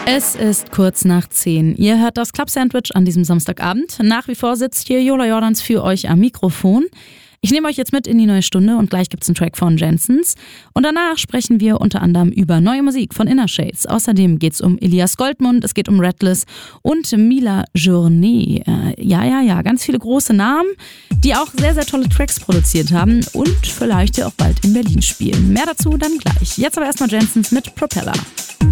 Es ist kurz nach 10. Ihr hört das Club Sandwich an diesem Samstagabend. Nach wie vor sitzt hier Jola Jordans für euch am Mikrofon. Ich nehme euch jetzt mit in die neue Stunde und gleich gibt's einen Track von Jensens. Und danach sprechen wir unter anderem über neue Musik von Inner Shades. Außerdem geht's um Elias Goldmund, es geht um Redless und Mila Journée. Ja, ganz viele große Namen, die auch sehr, sehr tolle Tracks produziert haben und vielleicht ja auch bald in Berlin spielen. Mehr dazu dann gleich. Jetzt aber erstmal Jensens mit Propeller.